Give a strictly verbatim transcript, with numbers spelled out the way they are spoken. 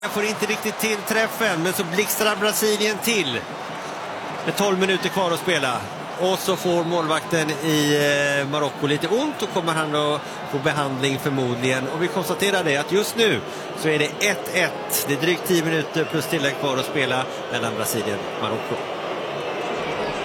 Jag får inte riktigt till träffen, men så blixtrar Brasilien till med tolv minuter kvar att spela. Och så får målvakten i eh, Marocko lite ont och kommer han att få behandling förmodligen. Och vi konstaterar det att just nu så är det ett ett. Det är drygt tio minuter plus tillägg kvar att spela mellan Brasilien och Marocko.